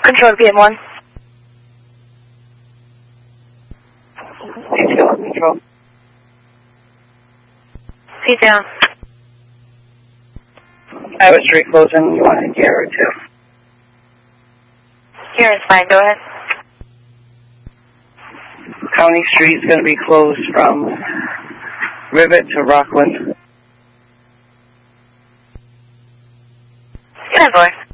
Control PM1. Detail control. Detail. Highway Street closing. You want a year or two? Here is fine. Go ahead. County Street is going to be closed from Rivet to Rockland. Good boy.